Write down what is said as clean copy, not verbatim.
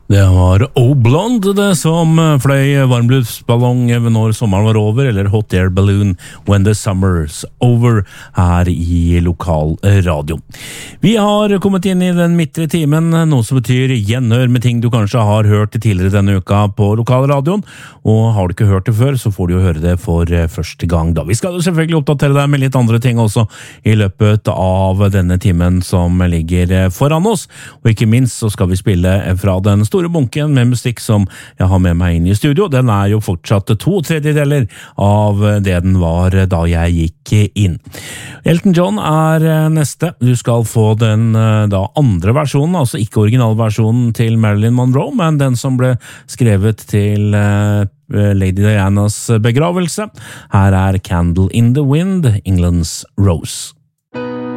Det var O-Blonde det som fløy varmbluftsballong når sommeren var over, eller Hot Air Balloon When the Summer's Over her i lokal radio. Vi har kommet inn i den midtre timen, noe som betyr gjenhør med ting du kanskje har hørt tidligere denne uka på lokalradioen, og har du ikke hørt det før, så får du jo høre det for første gang da. Vi skal jo selvfølgelig oppdatere deg med litt andre ting også i løpet av denne timen som ligger foran oss, og ikke minst så skal vi spille fra den store bunken med musikk som jeg har med meg inn i studio. Den er jo fortsatt 2/3 av det den var da jeg gikk inn. Elton John er neste. Du skal få den da andre versjonen, altså ikke originalversjonen til Marilyn Monroe, men den som ble skrevet til Lady Dianas begravelse. Her er Candle in the Wind, England's Rose.